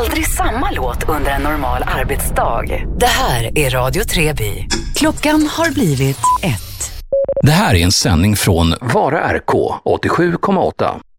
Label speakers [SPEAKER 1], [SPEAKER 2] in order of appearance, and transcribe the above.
[SPEAKER 1] aldrig samma låt under en normal arbetsdag. Det här är Radio Treby. Klockan har blivit 1.
[SPEAKER 2] Det här är en sändning från Vara RK 87,8.